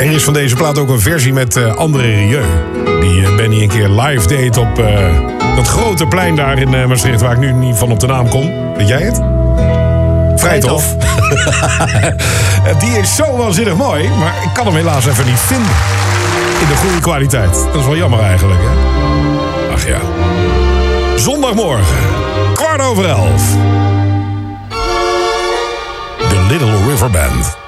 Er is van deze plaat ook een versie met André Rieu. Die Benny een keer live deed op dat grote plein daar in Maastricht... waar ik nu niet van op de naam kom. Weet jij het? Vrijthof. Die is zo waanzinnig mooi, maar ik kan hem helaas even niet vinden. In de goede kwaliteit. Dat is wel jammer eigenlijk, hè? Ach ja. Zondagmorgen, 11:15. The Little River Band.